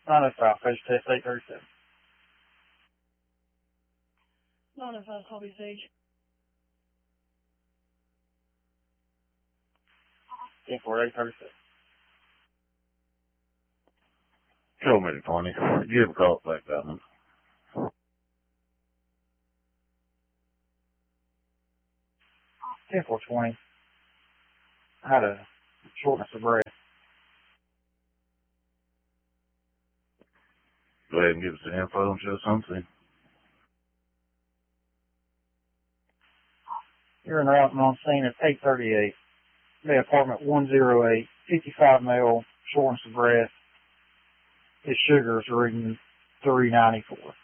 905, page test 837. 905, copy Sage. 10-4, 837. Show me the 20. Give a call back that one. 10-4-20. I had a shortness of breath. Go ahead and give us the info and show something. You're in route and on scene at 838. Bay apartment 108, 55 male, shortness of breath. His sugars are reading 394.